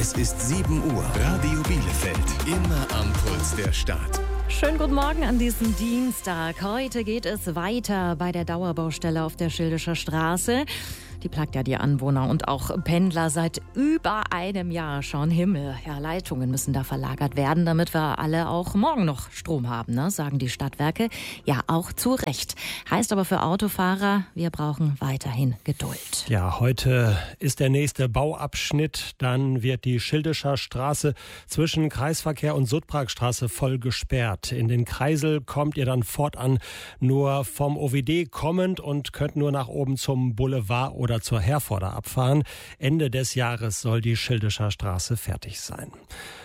Es ist 7 Uhr. Radio Bielefeld. Immer am Puls der Stadt. Schönen guten Morgen an diesem Dienstag. Heute geht es weiter bei der Dauerbaustelle auf der Schildischer Straße. Die plagt ja die Anwohner und auch Pendler seit über einem Jahr schon. Himmel, ja, Leitungen müssen da verlagert werden, damit wir alle auch morgen noch Strom haben, ne? Sagen die Stadtwerke. Ja, auch zu Recht. Heißt aber für Autofahrer, wir brauchen weiterhin Geduld. Ja, heute ist der nächste Bauabschnitt. Dann wird die Schildischer Straße zwischen Kreisverkehr und Sudbragstraße voll gesperrt. In den Kreisel kommt ihr dann fortan nur vom OWD kommend und könnt nur nach oben zum Boulevard oder zur Herforder abfahren. Ende des Jahres soll die Schildischer Straße fertig sein.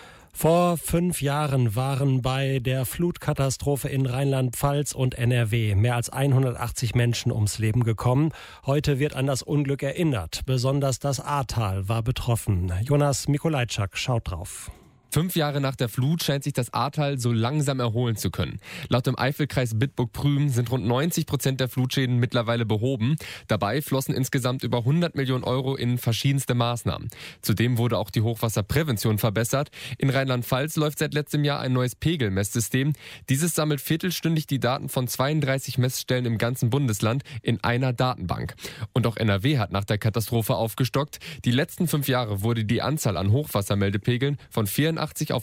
Vor 5 Jahren waren bei der Flutkatastrophe in Rheinland-Pfalz und NRW mehr als 180 Menschen ums Leben gekommen. Heute wird an das Unglück erinnert. Besonders das Ahrtal war betroffen. Jonas Mikolajczak schaut drauf. 5 Jahre nach der Flut scheint sich das Ahrtal so langsam erholen zu können. Laut dem Eifelkreis Bitburg-Prüm sind rund 90% der Flutschäden mittlerweile behoben. Dabei flossen insgesamt über 100 Millionen Euro in verschiedenste Maßnahmen. Zudem wurde auch die Hochwasserprävention verbessert. In Rheinland-Pfalz läuft seit letztem Jahr ein neues Pegelmesssystem. Dieses sammelt viertelstündig die Daten von 32 Messstellen im ganzen Bundesland in einer Datenbank. Und auch NRW hat nach der Katastrophe aufgestockt. Die letzten 5 Jahre wurde die Anzahl an Hochwassermeldepegeln von 84 auf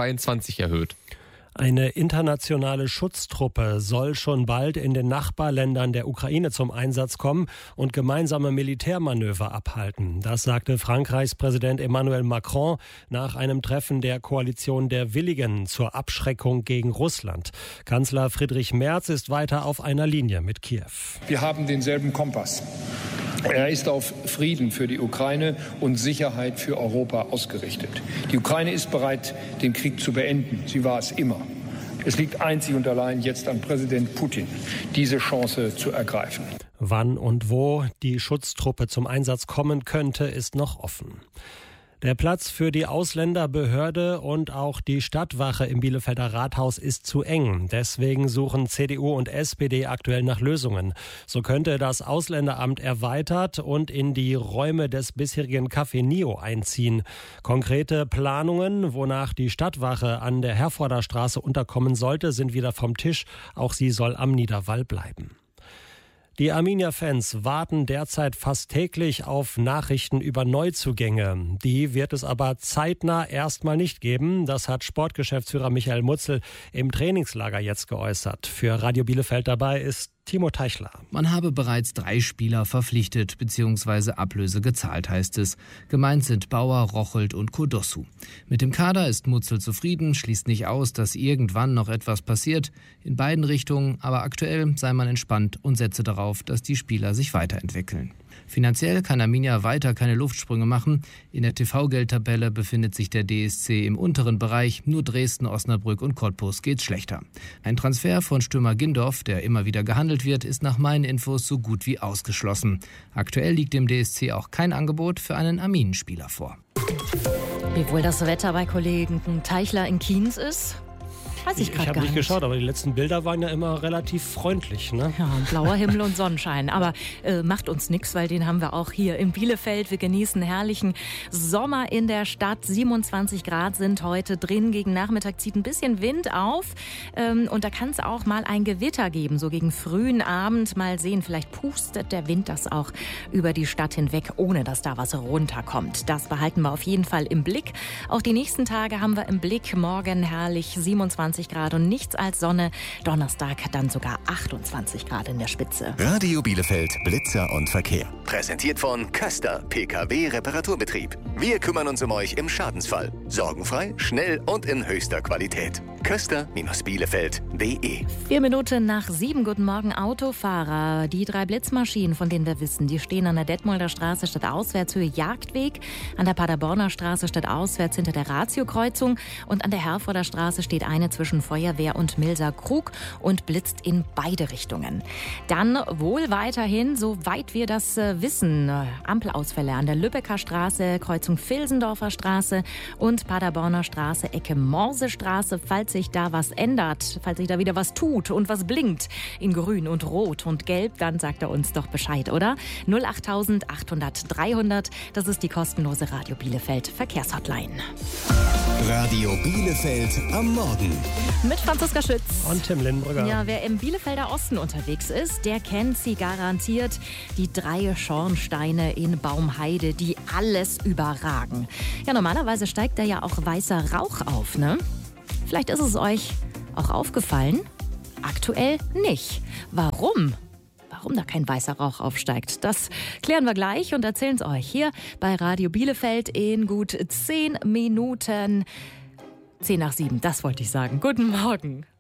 122 erhöht. Eine internationale Schutztruppe soll schon bald in den Nachbarländern der Ukraine zum Einsatz kommen und gemeinsame Militärmanöver abhalten. Das sagte Frankreichs Präsident Emmanuel Macron nach einem Treffen der Koalition der Willigen zur Abschreckung gegen Russland. Kanzler Friedrich Merz ist weiter auf einer Linie mit Kiew. Wir haben denselben Kompass. Er ist auf Frieden für die Ukraine und Sicherheit für Europa ausgerichtet. Die Ukraine ist bereit, den Krieg zu beenden. Sie war es immer. Es liegt einzig und allein jetzt an Präsident Putin, diese Chance zu ergreifen. Wann und wo die Schutztruppe zum Einsatz kommen könnte, ist noch offen. Der Platz für die Ausländerbehörde und auch die Stadtwache im Bielefelder Rathaus ist zu eng. Deswegen suchen CDU und SPD aktuell nach Lösungen. So könnte das Ausländeramt erweitert und in die Räume des bisherigen Café Nio einziehen. Konkrete Planungen, wonach die Stadtwache an der Herforder Straße unterkommen sollte, sind wieder vom Tisch. Auch sie soll am Niederwall bleiben. Die Arminia-Fans warten derzeit fast täglich auf Nachrichten über Neuzugänge. Die wird es aber zeitnah erstmal nicht geben. Das hat Sportgeschäftsführer Michael Mutzel im Trainingslager jetzt geäußert. Für Radio Bielefeld dabei ist Timo Teichler. Man habe bereits 3 Spieler verpflichtet bzw. Ablöse gezahlt, heißt es. Gemeint sind Bauer, Rochelt und Kodossu. Mit dem Kader ist Mutzel zufrieden, schließt nicht aus, dass irgendwann noch etwas passiert. In beiden Richtungen, aber aktuell sei man entspannt und setze darauf, dass die Spieler sich weiterentwickeln. Finanziell kann Arminia weiter keine Luftsprünge machen. In der TV-Geldtabelle befindet sich der DSC im unteren Bereich. Nur Dresden, Osnabrück und Cottbus geht's schlechter. Ein Transfer von Stürmer Gindorf, der immer wieder gehandelt wird, ist nach meinen Infos so gut wie ausgeschlossen. Aktuell liegt dem DSC auch kein Angebot für einen Arminen-Spieler vor. Wie wohl das Wetter bei Kollegen Teichler in Kienz ist? Weiß ich gerade gar nicht. Ich habe nicht geschaut, aber die letzten Bilder waren ja immer relativ freundlich, ne? Ja, blauer Himmel und Sonnenschein. Aber macht uns nichts, weil den haben wir auch hier in Bielefeld. Wir genießen herrlichen Sommer in der Stadt. 27 Grad sind heute drin. Gegen Nachmittag zieht ein bisschen Wind auf. Und da kann es auch mal ein Gewitter geben, so gegen frühen Abend. Mal sehen, vielleicht pustet der Wind das auch über die Stadt hinweg, ohne dass da was runterkommt. Das behalten wir auf jeden Fall im Blick. Auch die nächsten Tage haben wir im Blick. Morgen herrlich 27 Grad und nichts als Sonne. Donnerstag dann sogar 28 Grad in der Spitze. Radio Bielefeld, Blitzer und Verkehr. Präsentiert von Köster, PKW-Reparaturbetrieb. Wir kümmern uns um euch im Schadensfall. Sorgenfrei, schnell und in höchster Qualität. Köster-Bielefeld.de 4 Minuten nach 7. Guten Morgen, Autofahrer. Die 3 Blitzmaschinen, von denen wir wissen, die stehen an der Detmolder Straße stadtauswärts Höhe Jagdweg, an der Paderborner Straße stadtauswärts hinter der Ratio-Kreuzung und an der Herforder Straße steht eine zwischen Feuerwehr und Milser Krug und blitzt in beide Richtungen. Dann wohl weiterhin, soweit wir das wissen, Ampelausfälle an der Lübecker Straße, Kreuzung Vilsendorfer Straße und Paderborner Straße, Ecke Morsestraße. Falls falls sich da was ändert, falls sich da wieder was tut und was blinkt in grün und rot und gelb, dann sagt er uns doch Bescheid, oder? 08000 800 300, das ist die kostenlose Radio Bielefeld Verkehrshotline. Radio Bielefeld am Morgen. Mit Franziska Schütz. Und Tim Lindenbrügger. Ja, wer im Bielefelder Osten unterwegs ist, der kennt sie garantiert. Die 3 Schornsteine in Baumheide, die alles überragen. Ja, normalerweise steigt da ja auch weißer Rauch auf, ne? Vielleicht ist es euch auch aufgefallen. Aktuell nicht. Warum? Warum da kein weißer Rauch aufsteigt, das klären wir gleich und erzählen es euch hier bei Radio Bielefeld in gut 10 Minuten. 7:10, das wollte ich sagen. Guten Morgen.